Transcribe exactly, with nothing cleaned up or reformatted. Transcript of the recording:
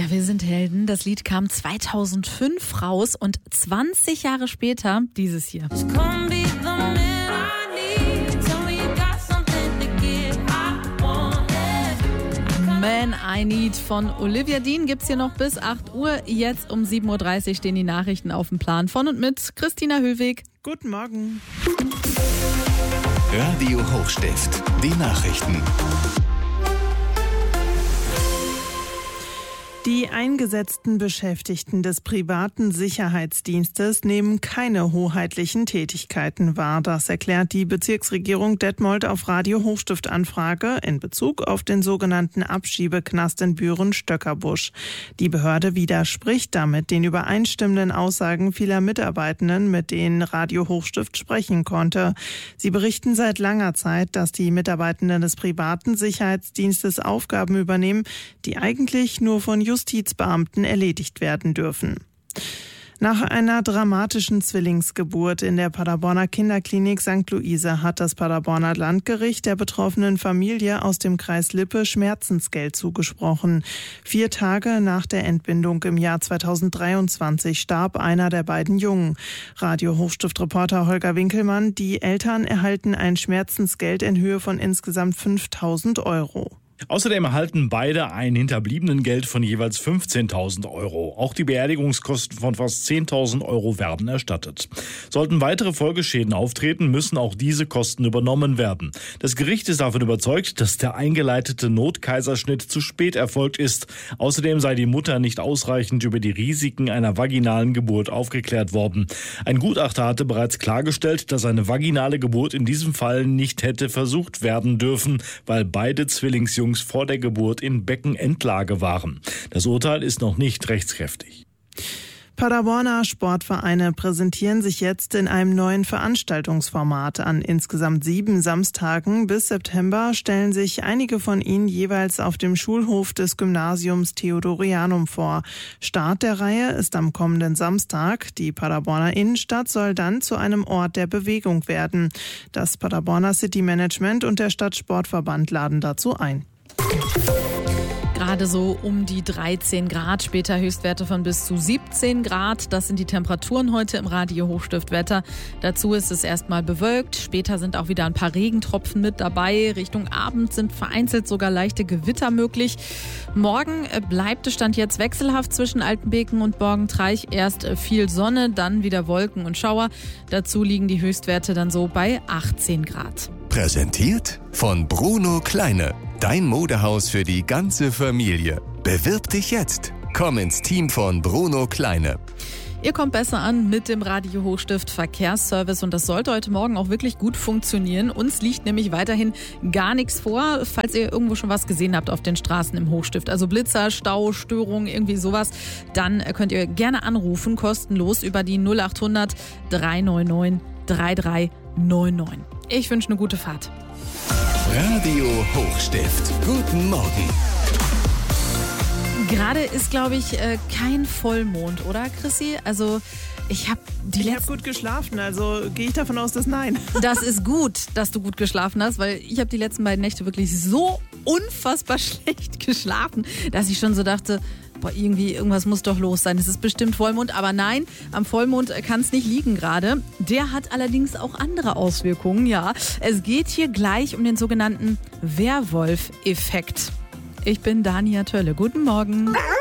wir sind Helden. Das Lied kam zweitausendfünf raus und zwanzig Jahre später dieses hier. Man I Need von Olivia Dean gibt's hier noch bis acht Uhr. Jetzt um sieben Uhr dreißig stehen die Nachrichten auf dem Plan von und mit Christina Höweg. Guten Morgen. Radio Hochstift, die Nachrichten. Die eingesetzten Beschäftigten des privaten Sicherheitsdienstes nehmen keine hoheitlichen Tätigkeiten wahr. Das erklärt die Bezirksregierung Detmold auf Radio Hochstift Anfrage in Bezug auf den sogenannten Abschiebeknast in Büren-Stöckerbusch. Die Behörde widerspricht damit den übereinstimmenden Aussagen vieler Mitarbeitenden, mit denen Radio Hochstift sprechen konnte. Sie berichten seit langer Zeit, dass die Mitarbeitenden des privaten Sicherheitsdienstes Aufgaben übernehmen, die eigentlich nur von Justizbeamten erledigt werden dürfen. Nach einer dramatischen Zwillingsgeburt in der Paderborner Kinderklinik Sankt Luise hat das Paderborner Landgericht der betroffenen Familie aus dem Kreis Lippe Schmerzensgeld zugesprochen. Vier Tage nach der Entbindung im Jahr zweitausenddreiundzwanzig starb einer der beiden Jungen. Radio Hochstift-Reporter Holger Winkelmann, die Eltern erhalten ein Schmerzensgeld in Höhe von insgesamt fünftausend Euro. Außerdem erhalten beide ein Hinterbliebenengeld von jeweils fünfzehntausend Euro. Auch die Beerdigungskosten von fast zehntausend Euro werden erstattet. Sollten weitere Folgeschäden auftreten, müssen auch diese Kosten übernommen werden. Das Gericht ist davon überzeugt, dass der eingeleitete Notkaiserschnitt zu spät erfolgt ist. Außerdem sei die Mutter nicht ausreichend über die Risiken einer vaginalen Geburt aufgeklärt worden. Ein Gutachter hatte bereits klargestellt, dass eine vaginale Geburt in diesem Fall nicht hätte versucht werden dürfen, weil beide Zwillingsjungen vor der Geburt in Beckenendlage waren. Das Urteil ist noch nicht rechtskräftig. Paderborner Sportvereine präsentieren sich jetzt in einem neuen Veranstaltungsformat. An insgesamt sieben Samstagen bis September stellen sich einige von ihnen jeweils auf dem Schulhof des Gymnasiums Theodorianum vor. Start der Reihe ist am kommenden Samstag. Die Paderborner Innenstadt soll dann zu einem Ort der Bewegung werden. Das Paderborner City Management und der Stadtsportverband laden dazu ein. Gerade so um die dreizehn Grad, später Höchstwerte von bis zu siebzehn Grad. Das sind die Temperaturen heute im Radio Hochstift Wetter. Dazu ist es erstmal bewölkt. Später sind auch wieder ein paar Regentropfen mit dabei. Richtung Abend sind vereinzelt sogar leichte Gewitter möglich. Morgen bleibt es Stand jetzt wechselhaft zwischen Altenbeken und Borgentreich. Erst viel Sonne, dann wieder Wolken und Schauer. Dazu liegen die Höchstwerte dann so bei achtzehn Grad. Präsentiert von Bruno Kleine. Dein Modehaus für die ganze Familie. Bewirb dich jetzt. Komm ins Team von Bruno Kleine. Ihr kommt besser an mit dem Radio Hochstift Verkehrsservice und das sollte heute Morgen auch wirklich gut funktionieren. Uns liegt nämlich weiterhin gar nichts vor, falls ihr irgendwo schon was gesehen habt auf den Straßen im Hochstift. Also Blitzer, Stau, Störungen, irgendwie sowas. Dann könnt ihr gerne anrufen, kostenlos über die null acht hundert drei neun neun drei drei neun neun. Ich wünsche eine gute Fahrt. Radio Hochstift. Guten Morgen. Gerade ist, glaube ich, kein Vollmond, oder Chrissy? Also ich habe die Ich habe gut geschlafen, also gehe ich davon aus, dass nein. Das ist gut, dass du gut geschlafen hast, weil ich habe die letzten beiden Nächte wirklich so unfassbar schlecht geschlafen, dass ich schon so dachte, boah, irgendwie, irgendwas muss doch los sein. Es ist bestimmt Vollmond, aber nein, am Vollmond kann es nicht liegen gerade. Der hat allerdings auch andere Auswirkungen, ja. Es geht hier gleich um den sogenannten Werwolf-Effekt. Ich bin Dania Tölle. Guten Morgen.